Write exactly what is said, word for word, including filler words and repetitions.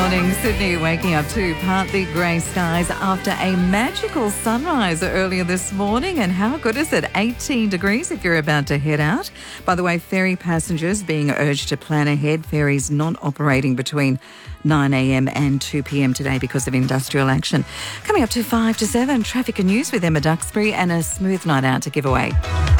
morning. Sydney waking up to partly grey skies after a magical sunrise earlier this morning. And how good is it? eighteen degrees if you're about to head out. By the way, ferry passengers being urged to plan ahead. Ferries not operating between nine a.m. and two p.m. today because of industrial action. Coming up to five to seven, traffic and news with Emma Duxbury and a smooth night out to give away.